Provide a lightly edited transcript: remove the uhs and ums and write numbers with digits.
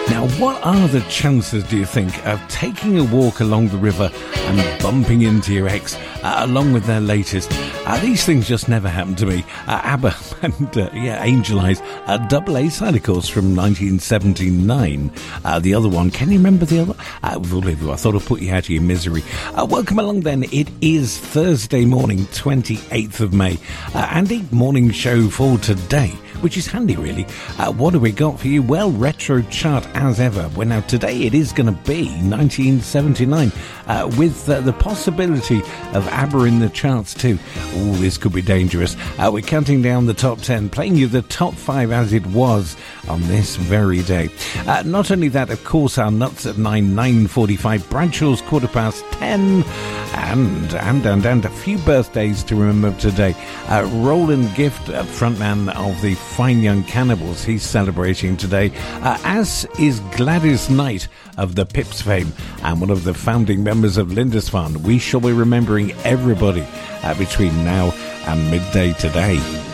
Now, what are the chances, do you think, of taking a walk along the river and bumping into your ex along with their latest? These things just never happened to me. ABBA and Angel Eyes, double A side, of course, from 1979. The other one, can you remember the other? I thought I'd put you out of your misery. Welcome along then. It is Thursday morning, 28th of May. Andy, morning show for today, which is handy really. What have we got for you? Well, retro chart as ever. Well, now today it is going to be 1979 with the possibility of ABBA in the charts too. Oh, this could be dangerous. We're counting down the top 10, playing you the top 5 as it was on this very day. Not only that, of course, our nuts at 9:45, Bradshaw's 10:15, and a few birthdays to remember today. Roland Gift, frontman of the Fine Young Cannibals, he's celebrating today, as is Gladys Knight of the Pips fame and one of the founding members of Lindisfarne. We shall be remembering everybody between now and midday today.